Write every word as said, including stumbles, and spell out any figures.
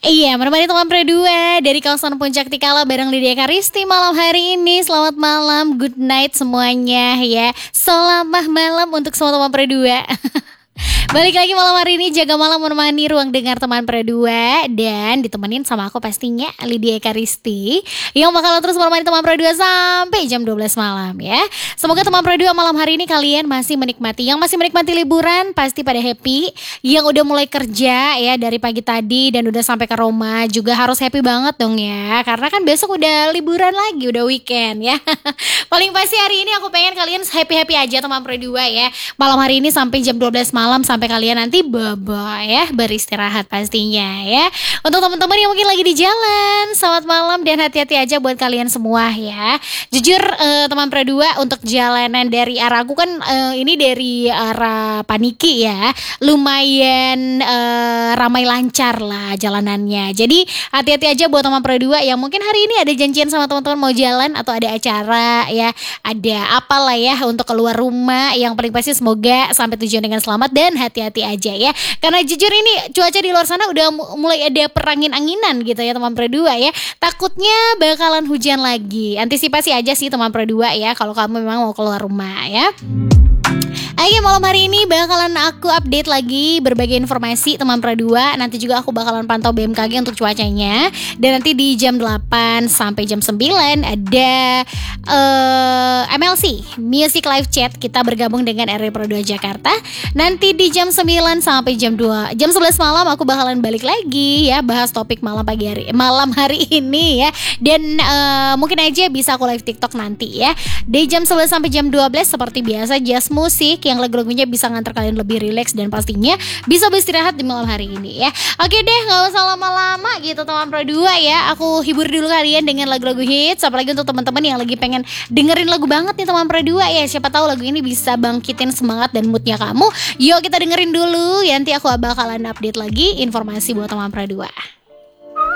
Iya, menemani teman berdua dari kawasan Puncak Tikala bareng Lydia Karisti malam hari ini. Selamat malam, good night semuanya ya. Selamat malam untuk semua teman berdua. Balik lagi malam hari ini, jaga malam menemani ruang dengar teman berdua. Dan ditemenin sama aku pastinya Lydia Karisti, yang bakal terus menemani teman berdua sampai jam dua belas malam ya. Semoga teman berdua malam hari ini kalian masih menikmati, yang masih menikmati liburan pasti pada happy. Yang udah mulai kerja ya dari pagi tadi dan udah sampai ke rumah juga harus happy banget dong ya. Karena kan besok udah liburan lagi, udah weekend ya. Paling pasti hari ini aku pengen kalian happy-happy aja teman berdua ya. Malam hari ini sampai jam dua belas malam, sampai kalian nanti baba ya, beristirahat pastinya ya. Untuk teman-teman yang mungkin lagi di jalan, selamat malam dan hati-hati aja buat kalian semua ya. Jujur eh, teman berdua, untuk jalanan dari arah aku kan eh, ini dari arah Paniki ya, lumayan eh, ramai lancar lah jalanannya. Jadi hati-hati aja buat teman berdua yang mungkin hari ini ada janjian sama teman-teman mau jalan atau ada acara ya, ada apalah ya untuk keluar rumah. Yang paling pasti semoga sampai tujuan dengan selamat dan hati-hati aja ya. Karena jujur ini cuaca di luar sana udah mulai ada perangin-anginan gitu ya teman berdua ya. Takutnya bakalan hujan lagi. Antisipasi aja sih teman berdua ya kalau kamu memang mau keluar rumah ya. Ayo malam hari ini bakalan aku update lagi berbagai informasi teman berdua. Nanti juga aku bakalan pantau B M K G untuk cuacanya. Dan nanti di jam delapan sampai jam sembilan ada uh, M L C Music Live Chat. Kita bergabung dengan R W Pro dua Jakarta. Nanti di jam sembilan sampai jam dua, jam sebelas malam aku bakalan balik lagi ya, bahas topik malam pagi hari malam hari ini ya. Dan uh, mungkin aja bisa aku live TikTok nanti ya. Di jam sebelas sampai jam dua belas seperti biasa jazz musik yang lagu-lagunya bisa nganter kalian lebih rileks dan pastinya bisa beristirahat di malam hari ini ya. Oke deh, gak usah lama-lama gitu teman berdua ya. Aku hibur dulu kalian dengan lagu-lagu hits. Apalagi untuk teman-teman yang lagi pengen dengerin lagu banget nih teman berdua ya. Siapa tahu lagu ini bisa bangkitin semangat dan moodnya kamu. Yuk kita dengerin dulu ya, nanti aku bakalan update lagi informasi buat teman berdua.